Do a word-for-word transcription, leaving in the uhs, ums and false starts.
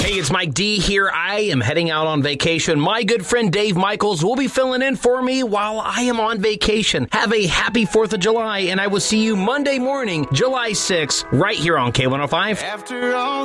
Hey, it's Mike D here. I am heading out on vacation. My good friend Dave Michaels will be filling in for me while I am on vacation. Have a happy fourth of July, and I will see you Monday morning, July sixth, right here on K one oh five. After all